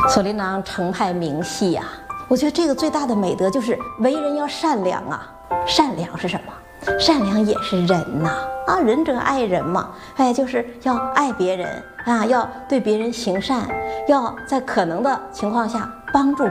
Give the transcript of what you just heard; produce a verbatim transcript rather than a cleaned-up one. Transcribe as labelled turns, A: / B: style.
A: 锁麟囊程派明细呀、啊，我觉得这个最大的美德就是为人要善良啊。善良是什么？善良也是仁呐、啊，啊，仁者爱人嘛，哎，就是要爱别人啊，要对别人行善，要在可能的情况下帮助